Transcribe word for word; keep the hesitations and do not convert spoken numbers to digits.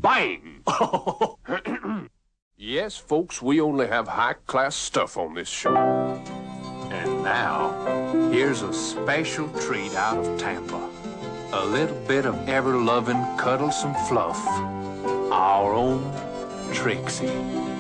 Bang! Yes, folks, we only have high-class stuff on this show. And now, here's a special treat out of Tampa. A little bit of ever-loving, cuddlesome fluff. Our own Trixie.